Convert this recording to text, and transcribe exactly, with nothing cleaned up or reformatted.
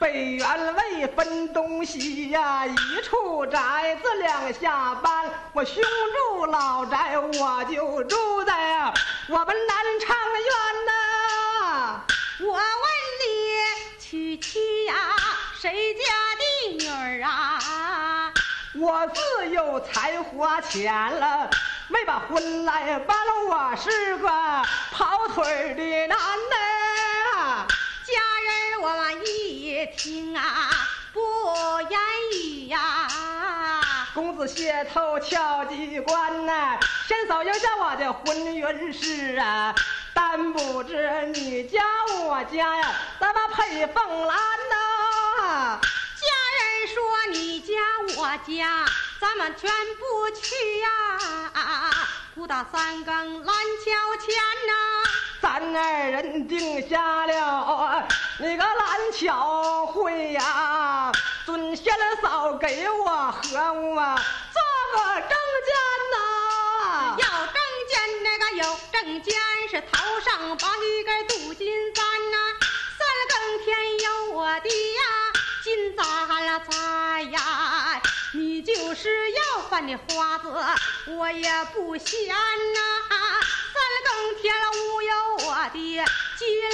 北原为分东西呀，一处宅子两下班。我兄住老宅，我就住在我们南长院呐。 我问你娶妻呀，谁家的女儿啊？ 我自有才花钱了，没把婚来办，我是个跑腿的男的。 家人我们一听啊，不言语呀。 公子鞋头敲机关呐，先嫂应下我的婚运事啊，但不知你家我家呀，咱们配凤兰呐。 家人说你家我家，咱们全不去呀，不到三更蓝桥前呐。 咱二人定下了那个蓝桥会呀，尊先嫂给我和我做个证件呐。 要证件那个有证件，是头上绑一根镀金簪呐，三更天有我的呀金簪了在呀。你就是要犯的花子，我也不嫌呐。三更天了无有我的金